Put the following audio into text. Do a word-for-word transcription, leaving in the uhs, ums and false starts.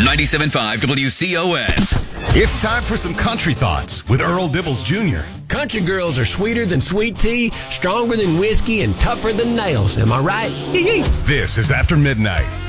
ninety-seven point five W C O S. It's time for some country thoughts with Earl Dibbles Junior Country girls are sweeter than sweet tea, stronger than whiskey, and tougher than nails. Am I right? This is After Midnight.